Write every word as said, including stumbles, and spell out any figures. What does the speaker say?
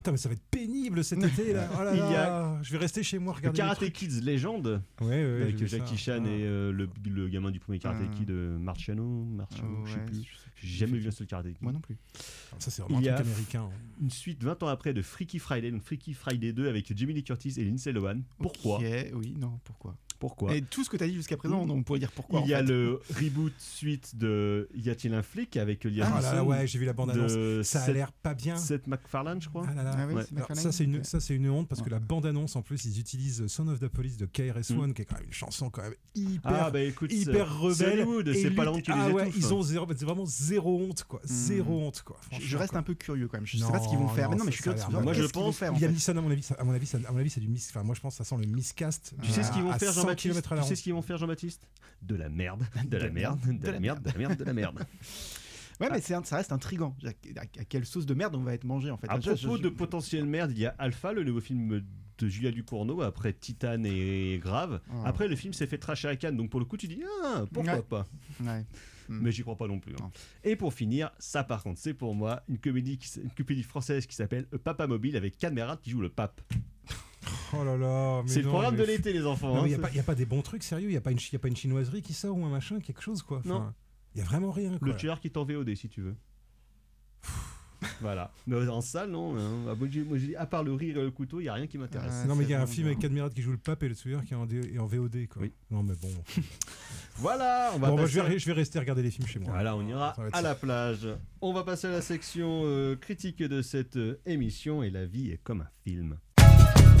Putain, mais ça va être pénible cet été là. Oh là Il y là. Je vais rester chez moi regarder. Karate Kids Légende, Ouais, ouais, avec j'ai vu Jackie ça. Chan Ah. et euh, le, le gamin du premier Karate Ah. Kid, euh, Marciano, Marciano, Oh, je sais ouais, plus. je sais J'ai jamais vu un seul Karate Kid. Moi non plus. Ça c'est vraiment Il y un a- truc américain. Une suite vingt ans après de Freaky Friday, donc Freaky Friday deux avec Jamie Lee Curtis et Lindsay Lohan. Pourquoi Ok, oui, non, pourquoi Pourquoi Et tout ce que tu as dit jusqu'à présent, on pourrait dire pourquoi. Il y en a fait. le reboot suite de Y a-t-il un flic avec Liam Ah là là, Neeson ouais, j'ai vu la bande annonce. de Ça a Seth- l'air pas bien. Seth MacFarlane, je crois. Ah là là. Ah oui, Ouais. c'est Alors, McFarlane. ça c'est une Ouais. ça c'est une honte parce que Ouais. la bande annonce en plus ils utilisent Son of the Police de K R S One Mm. qui est quand même une chanson quand même hyper Ah bah écoute, hyper c'est- rebelle. c'est Hollywood, et c'est pas lutte- la honte qui ah les ouais, étouffe. ils ont zéro, c'est vraiment zéro honte quoi, zéro honte quoi. Je, franchement, je reste quoi. un peu curieux quand même. Je sais Non, pas ce qu'ils vont faire. non, mais non, mais ça, je suis ça a curieux. de l'air savoir Moi, je qu'est-ce qu'ils vont pense- faire. en Liam fait. Neeson à mon avis, ça, à mon avis, ça, à mon avis c'est du mis, enfin moi je pense que ça sent le miscast. Tu sais ce qu'ils vont à faire, cent Jean-Baptiste kilomètres à la Tu sais ronde. ce qu'ils vont faire, Jean-Baptiste De la merde, de la merde, de la merde, de la merde, de la merde. Ouais, mais c'est un- ça reste intriguant. À, à quelle sauce de merde on va être mangé en fait. À Je- je- propos je- de potentielle merde, il y a Alpha, le nouveau film de Julia Ducournau, après Titane et Grave. Oh. Après, le film s'est fait tracher à Cannes, donc pour le coup, tu dis, ah, pourquoi Ouais. pas Ouais. Mm. Mais j'y crois pas non plus. hein. Non. Et pour finir, ça par contre, c'est pour moi une comédie, qui s- une comédie française qui s'appelle Papa Mobile avec Cadmerat qui joue le pape. Oh là là, mais C'est le non, programme mais- de l'été, les enfants. Non, hein. il n'y a, a pas des bons trucs sérieux, il n'y a, pas une chi- y a pas une chinoiserie qui sort ou un machin, quelque chose quoi. Non. Il n'y a vraiment rien quoi. Le tueur qui est en V O D, si tu veux. Voilà. Mais en salle, non. hein. Ah, moi, j'ai- moi, j'ai- à part le rire et le couteau, il n'y a rien qui m'intéresse. Ouais. Non mais il y a c'est un bon, film bon. avec Cadmerat qui joue le pape et le tueur qui est en, D- est en V O D quoi. Oui. Non mais bon. Voilà, on va Bon bah, passer... je, vais, je vais rester regarder les films chez moi. Voilà, on ira Ça va être à ça. la plage. On va passer à la section euh, critique de cette euh, émission et la vie est comme un film.